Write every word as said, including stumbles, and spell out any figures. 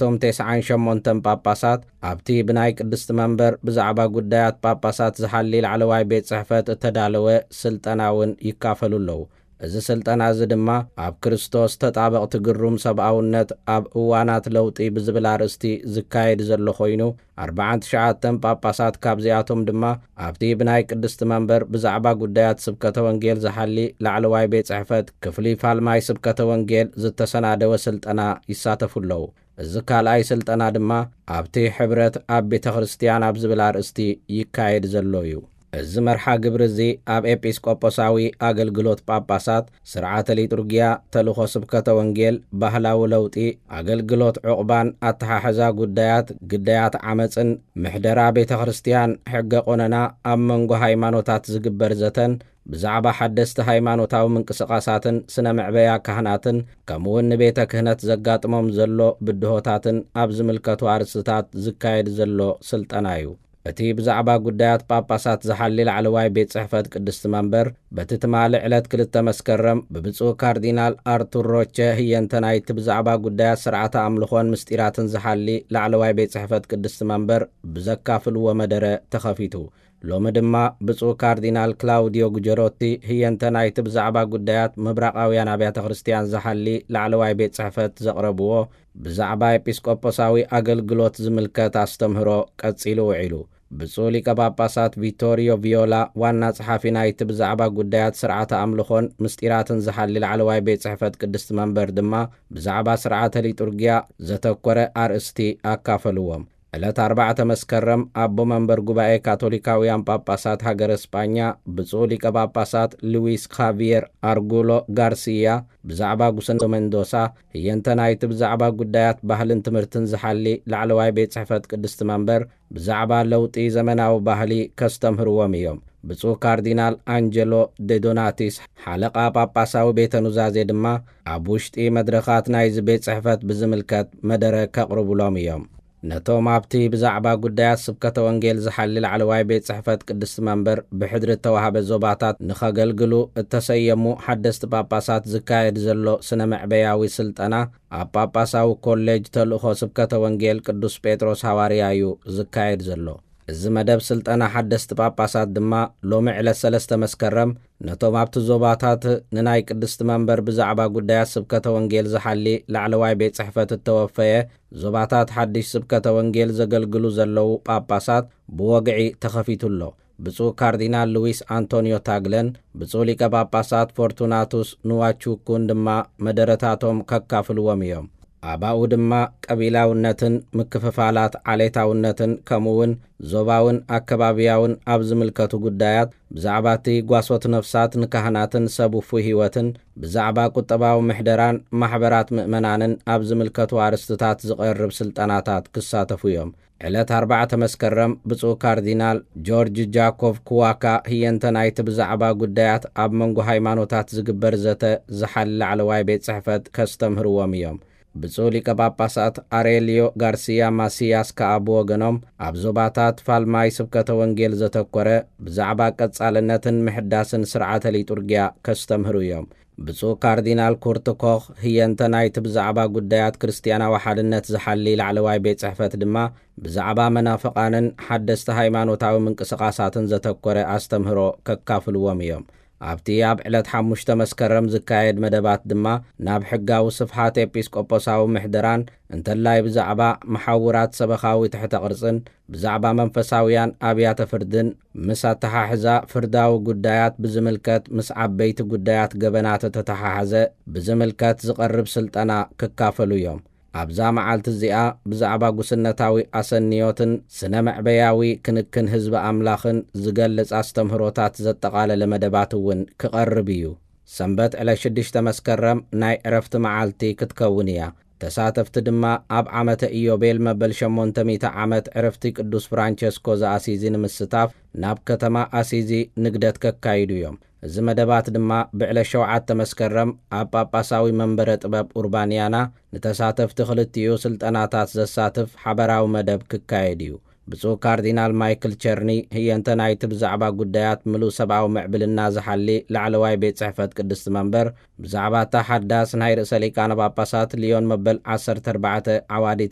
ካብቶም تسعين شمونتن ጳጳሳት ኣብቲ ብናይ ቅድስት መንበር ብዛዕባ ጉዳያት ጳጳሳት ዝሓሊ ላዕለዋይ ቤት ጽሕፈት እተዳለወ ስልጠናውን ይካፈሉ ኣለዉ። እዚ ስልጠና እዚ ድማ ኣብ ክርስቶስ ተጣበቕቲ ግሩም ሰብኣውነት ኣብ እዋናት ለውጢ ብዝብል ኣርእስቲ ዝካየድ ዘሎ ኮይኑ أربعة وتسعين ጳጳሳት ካብዚኣቶም ድማ ኣብቲ ብናይ ቅድስት መንበር ብዛዕባ ጉዳያት ስብከተ ወንጌል ዝሓሊ ላዕለዋይ ቤት ጽሕፈት ክፍሊ ፋልማይ ስብከተ ወንጌል ዝተሰናደወ ስልጠና ይሳተፉ ኣለዉ። እዚ ካልኣይ ስልጠና ድማ ኣብቲ ሕብረት ኣብ ቤተ ክርስቲያን ኣብ ዝብል ኣርእስቲ ይካየድ ዘሎ እዩ። እዚ መርሓ ግብሪ እዚ ኣብ ኤጲስቆጶሳዊ ኣገልግሎት ጳጳሳት ስርዓተ ሊቱርግያ ተልእኾ ስብከተ ወንጌል ባህላዊ ለውጢ ኣገልግሎት ዕቑባን ኣተሓሕዛ ጉዳያት ግዳያት ዓመፅን ምሕደራ ቤተ ክርስቲያን ሕገ ቆነና ኣብ መንጎ ሃይማኖታት ዝግበር ዘተን ብዛዕባ ሓደስቲ ሃይማኖታዊ ምንቅስቓሳትን ስነ ምዕበያ ካህናትን ከምኡውን ንቤተ ክህነት ዘጋጥሞም ዘሎ ብድሆታትን ኣብ ዝምልከቱ ኣርእስታት ዝካየድ ዘሎ ስልጠና እዩ። እቲ ብዛዕባ ጉዳያት ጳጳሳት ዝሓሊ ላዕለዋይ ቤት ጽሕፈት ቅድስት መንበር በቲ ትማሊ ዕለት ክልተ መስከረም ብብፁዕ ካርዲናል ኣርቱር ሮቼ ህየንተናይቲ ብዛዕባ ጉዳያት ስርዓተ ኣምልኾን ምስጢራትን ዝሓሊ ላዕለዋይ ቤት ጽሕፈት ቅድስት መንበር ብዘካፍልዎ መደረ ተኸፊቱ። ሎሚ ድማ ብፁዕ ካርዲናል ክላውዲዮ ጉጀሮቲ ህየንተናይቲ ብዛዕባ ጉዳያት ምብራቃውያን ኣብያተ ክርስቲያን ዝሓሊ ላዕለዋይ ቤት ጽሕፈት ዘቕረብዎ ብዛዕባ ኤጲስቆጶሳዊ ኣገልግሎት ዝምልከት ኣስተምህሮ ቀጺሉ ውዒሉ። ብፁዕ ሊቀ ጳጳሳት ቪቶሪዮ ቪዮላ ዋና ጸሓፊ ናይቲ ብዛዕባ ጉዳያት ስርዓተ ኣምልኾን ምስጢራትን ዝሓሊ ላዕለዋይ ቤት ጽሕፈት ቅድስት መንበር ድማ ብዛዕባ ስርዓተ ሊቱርግያ ዘተኮረ ኣርእስቲ ኣካፈልዎም። ዕለት أربعة መስከረም ኣቦ መንበር ጉባኤ ካቶሊካውያን ጳጳሳት ሃገረ እስጳኛ ብፁዕ ሊቀ ጳጳሳት ሉዊስ ካቪየር ኣርጉሎ ጋርሲያ ብዛዕባ ጉሰንቶ መንዶሳ ህየንተናይቲ ብዛዕባ ጉዳያት ባህልን ትምህርትን ዝሓሊ ላዕለዋይ ቤት ጽሕፈት ቅድስት መንበር ብዛዕባ ለውጢ ዘመናዊ ባህሊ ከስተምህርዎም እዮም። ብፁዕ ካርዲናል አንጀሎ ዴዶናቲስ ሓለቓ ጳጳሳዊ ቤተ ኑዛዜ ድማ ኣብ ውሽጢ መድረኻት ናይዚ ቤት ጽሕፈት ብዝምልከት መደረ ከቕርብሎም እዮም። ነቶም ኣብቲ ብዛዕባ ጉዳያት ስብከተ ወንጌል ዝሓሊ ላዕለዋይ ቤት ጽሕፈት ቅድስት መንበር ብሕድሪ ተዋሃበ ዞባታት ንኸገልግሉ እተሰየሙ ሓደስቲ ጳጳሳት ዝካየድ ዘሎ ስነ ምዕበያዊ ስልጠና ኣብ ጳጳሳዊ ኮሌጅ ተልእኾ ስብከተ ወንጌል ቅዱስ ጴጥሮስ ሃዋርያ እዩ ዝካየድ ዘሎ። እዚ መደብ ስልጠና ሓደስቲ ጳጳሳት ድማ ሎሚ ዕለት ሰለስተ መስከረም ነቶም ኣብቲ ዞባታት ንናይ ቅድስት መንበር ብዛዕባ ጉዳያት ስብከተ ወንጌል ዝሓሊ ላዕለዋይ ቤት ጽሕፈት እተወፈየ ዞባታት ሓድሽ ስብከተ ወንጌል ዘገልግሉ ዘለዉ ጳጳሳት ብወግዒ ተኸፊቱ ኣሎ። ብፁዕ ካርዲናል ሉዊስ አንቶኒዮ ታግለን ብፁዕ ሊቀ ጳጳሳት ፎርቱናቱስ ንዋቹኩን ድማ መደረታቶም ከካፍልዎም እዮም። ኣባኡ ድማ ቀቢላውነትን ምክፍፋላት ዓሌታውነትን ከምኡውን ዞባውን ኣከባቢያውን ኣብ ዝምልከቱ ጉዳያት ብዛዕባ እቲ ጓሶት ነፍሳት ንካህናትን ሰቡፉ ህይወትን ብዛዕባ ቁጠባዊ ምሕደራን ማሕበራት ምእመናንን ኣብ ዝምልከቱ ኣርእስትታት ዝቐርብ ስልጠናታት ክሳተፉ እዮም። ዕለት أربعة መስከረም ብፁዕ ካርዲናል ጆርጅ ጃኮቭ ኩዋካ ህየንተናይቲ ብዛዕባ ጉዳያት ኣብ መንጎ ሃይማኖታት ዝግበር ዘተ ዝሓሊ ላዕለዋይ ቤት ጽሕፈት ከስተምህርዎም እዮም። ብፁዕ ሊቀ ጳጳሳት አሬልዮ ጋርሲያ ማሲያስ ከኣብ ወገኖም ኣብ ዞባታት ፋልማይ ስብከተ ወንጌል ዘተኮረ ብዛዕባ ቀጻልነትን ምሕዳስን ስርዓተ ሊቱርግያ ከስተምህሩ እዮም። ብፁዕ ካርዲናል ኩርት ኮኽ ህየንተናይቲ ብዛዕባ ጉዳያት ክርስቲያናዊ ሓድነት ዝሓሊ ላዕለዋይ ቤት ጽሕፈት ድማ ብዛዕባ መናፍቃንን ሓደስቲ ሃይማኖታዊ ምንቅስቓሳትን ዘተኮረ ኣስተምህሮ ከካፍልዎም እዮም። ኣብቲ ኣብ ዕለት ሓሙሽተ መስከረም ዝካየድ መደባት ድማ ናብ ሕጋዊ ስፍሓት ኤጲስቆጶሳዊ ምሕደራን እንተላይ ብዛዕባ መሓውራት ሰበኻዊ ትሕተ ቅርጽን ብዛዕባ መንፈሳውያን ኣብያተ ፍርድን ምስ ኣተሓሕዛ ፍርዳዊ ጉዳያት ብዝምልከት ምስ ዓበይቲ ጉዳያት ገበናት ተተሓሓዘ ብዝምልከት ዝቐርብ ስልጠና ክካፈሉ እዮም። ኣብዛ መዓልቲ እዚኣ ብዛዕባ ጉስነታዊ ኣሰንዮትን ስነ ምዕበያዊ ክንክን ህዝቢ ኣምላኽን ዝገልጽ ኣስተምህሮታት ዘጠቓለለ መደባት እውን ክቐርብ እዩ። ሰንበት ዕለት ሽዱሽተ መስከረም ናይ ዕረፍቲ መዓልቲ ክትከውን እያ። ተሳተፍቲ ድማ ኣብ ዓመተ ኢዮቤል መበል ሸሞንተ ሚእቲ ዓመት ዕረፍቲ ቅዱስ ፍራንቸስኮ ዘኣሲዚ ንምስታፍ ናብ ከተማ ኣሲዚ ንግደት ከካይዱ እዮም። እዚ መደባት ድማ ብዕለት ሸውዓተ መስከረም ኣብ ጳጳሳዊ መንበረ ጥበብ ኡርባንያና ንተሳተፍቲ ክልቲኡ ስልጠናታት ዘሳትፍ ሓበራዊ መደብ ክካየድ እዩ። ብፁዕ ካርዲናል ማይክል ቸርኒ ህየንተናይቲ ብዛዕባ ጉዳያት ምሉእ ሰብኣዊ ምዕብልና ዝሓሊ ላዕለዋይ ቤት ጽሕፈት ቅድስቲ መንበር ብዛዕባ እታ ሓዳስ ናይ ርእሰ ሊቃነ ጳጳሳት ሊዮን መበል ዓሰርተ ኣርባዕተ ዓዋዲት